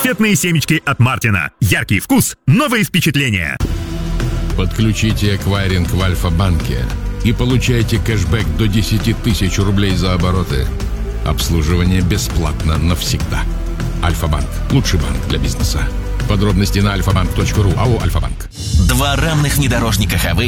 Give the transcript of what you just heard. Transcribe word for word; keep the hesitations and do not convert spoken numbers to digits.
Раритетные семечки от Мартина. Яркий вкус, новые впечатления. Подключите эквайринг в Альфа-банке и получайте кэшбэк до десять тысяч рублей за обороты. Обслуживание бесплатно навсегда. Альфа-банк. Лучший банк для бизнеса. Подробности на альфа банк точка ру. АО «Альфа-банк». Два рамных внедорожника Huawei